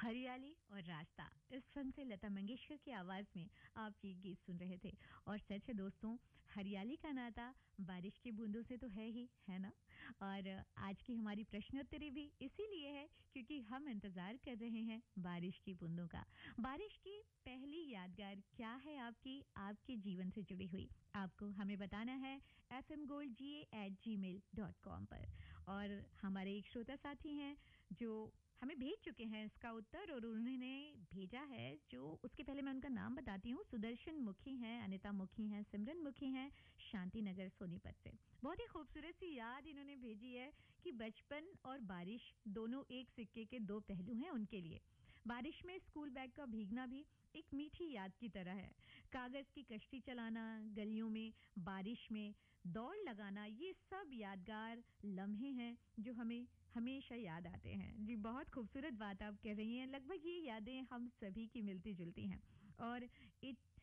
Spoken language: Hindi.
हरियाली और रास्ता इस फिल्म से लता मंगेशकर की आवाज में आप ये गीत सुन रहे थे। और सच है दोस्तों, हरियाली का नाता बारिश की बूंदों से तो है ना। और आज की हमारी प्रश्नोत्तरी भी इसीलिए है क्योंकि हम इंतजार कर रहे हैं बारिश की बूंदों का। बारिश की पहली यादगार क्या है आपकी, आपके जीवन से जुड़ी हुई, आपको हमें बताना है fmgoldga@gmail.com पर। और हमारे एक श्रोता साथी हैं जो हमें भेज चुके हैं इसका उत्तर, और उन्होंने भेजा है जो, उसके पहले मैं उनका नाम बताती हूँ। सुदर्शन मुखी हैं, अनिता मुखी हैं, सिमरन मुखी हैं, शांति नगर सोनीपत से। बहुत ही खूबसूरत सी याद इन्होंने भेजी है कि बचपन और बारिश दोनों एक सिक्के के दो पहलू हैं उनके लिए। बारिश में स्कूल बैग का भीगना भी एक मीठी याद की तरह है। कागज की कश्ती चलाना, गलियों में बारिश में दौड़ लगाना, ये सब यादगार लम्हे हैं जो हमें हमेशा याद आते हैं। जी, बहुत खूबसूरत बात आप कह रही हैं। लगभग ये यादें हम सभी की मिलती जुलती हैं। और